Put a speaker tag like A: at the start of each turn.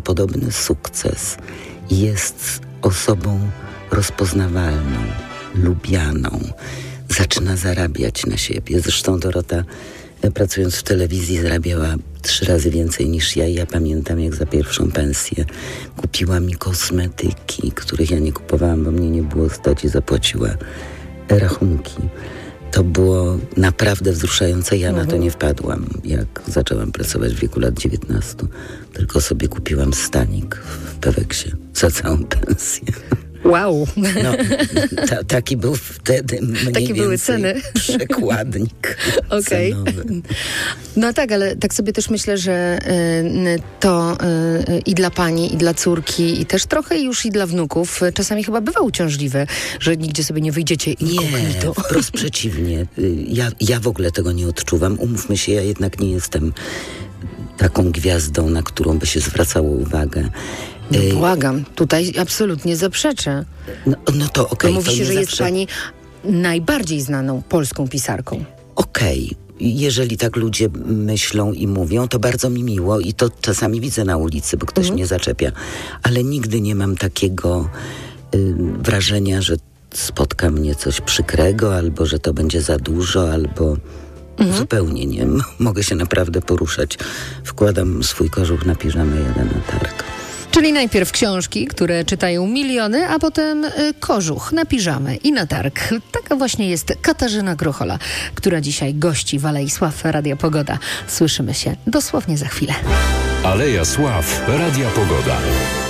A: podobny sukces i jest osobą rozpoznawalną, lubianą. Zaczyna zarabiać na siebie. Zresztą Dorota, pracując w telewizji, zarabiała 3 razy więcej niż ja. I ja pamiętam, jak za pierwszą pensję kupiła mi kosmetyki, których ja nie kupowałam, bo mnie nie było stać, i zapłaciła rachunki. To było naprawdę wzruszające. Ja na to nie wpadłam, jak zaczęłam pracować w wieku lat 19. Tylko sobie kupiłam stanik w Peweksie za całą pensję.
B: Wow.
A: No, taki był wtedy
B: Takie były ceny.
A: Przekładnik cenowy.
B: No tak, ale tak sobie też myślę, że to i dla pani, i dla córki, i też trochę już i dla wnuków czasami chyba bywa uciążliwe, że nigdzie sobie nie wyjdziecie inkognito.
A: Nie, wprost przeciwnie. Ja w ogóle tego nie odczuwam. Umówmy się, ja jednak nie jestem taką gwiazdą, na którą by się zwracało uwagę.
B: No, błagam, tutaj absolutnie zaprzeczę.
A: No to okej.
B: Mówi się, że jest pani najbardziej znaną polską pisarką.
A: Okej. Jeżeli tak ludzie myślą i mówią, to bardzo mi miło i to czasami widzę na ulicy, bo ktoś mnie zaczepia. Ale nigdy nie mam takiego wrażenia, że spotka mnie coś przykrego, albo że to będzie za dużo, albo... Zupełnie nie. Mogę się naprawdę poruszać. Wkładam swój kożuch na piżamę, jadę na targ.
B: Czyli najpierw książki, które czytają miliony, a potem kożuch na piżamę i na targ. Taka właśnie jest Katarzyna Grochola, która dzisiaj gości w Alei Sław Radia Pogoda. Słyszymy się dosłownie za chwilę.
C: Aleja Sław Radia Pogoda.